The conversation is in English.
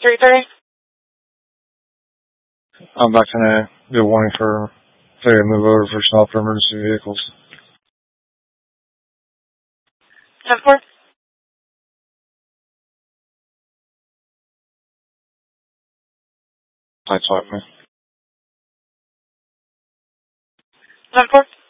3:30. I'm back to be a warning for failure to move over for stop for emergency vehicles. 10-4. Lights off me. 10-4.